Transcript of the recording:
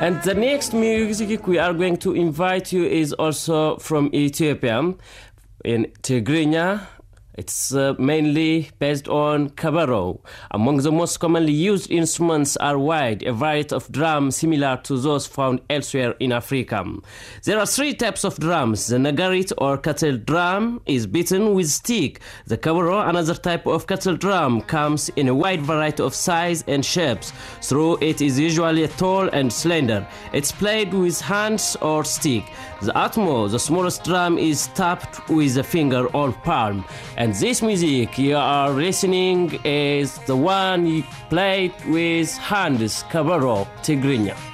And the next music we are going to invite you is also from Ethiopia in Tigrinya. It's mainly based on kabaro. Among the most commonly used instruments are wide, a variety of drums similar to those found elsewhere in Africa. There are three types of drums. The nagarit or cattle drum is beaten with stick. The kabaro, another type of cattle drum, comes in a wide variety of size and shapes. Through it is usually tall and slender. It's played with hands or stick. The atmo, the smallest drum, is tapped with a finger or palm. And this music you are listening is the one played with hands, kabaro, Tigrinya.